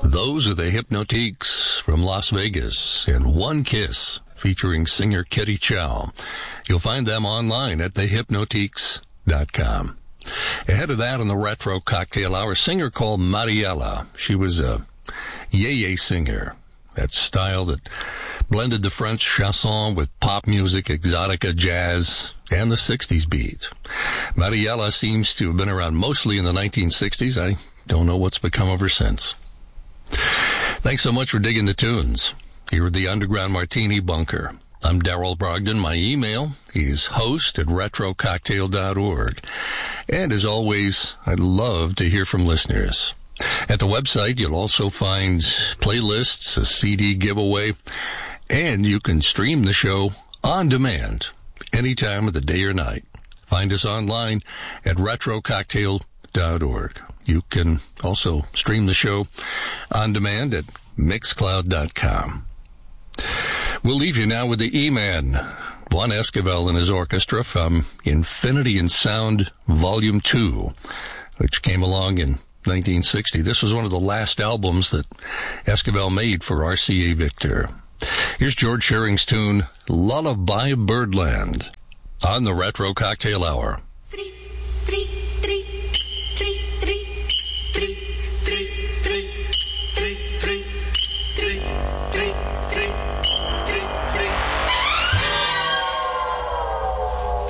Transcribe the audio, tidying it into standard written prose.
Those are the Hypnotiques from Las Vegas and One Kiss featuring singer Kitty Chow. You'll find them online at thehypnotiques.com. Ahead of that on the Retro Cocktail Hour, a singer called Mariela. She was a yeye singer, that style that blended the French chanson with pop music, exotica, jazz, and the 60s beat. Mariela seems to have been around mostly in the 1960s. I don't know what's become of her since. Thanks so much for digging the tunes here at the Underground Martini Bunker. I'm Darrell Brogdon. My email is host@retrococktail.org. And as always, I'd love to hear from listeners. At the website, you'll also find playlists, a CD giveaway, and you can stream the show on demand any time of the day or night. Find us online at retrococktail.org. You can also stream the show on demand at mixcloud.com. We'll leave you now with the E-Man, Juan Esquivel and his orchestra from Infinity in Sound Volume 2, which came along in 1960. This was one of the last albums that Esquivel made for RCA Victor. Here's George Shearing's tune, Lullaby Birdland, on the Retro Cocktail Hour. 3, 3.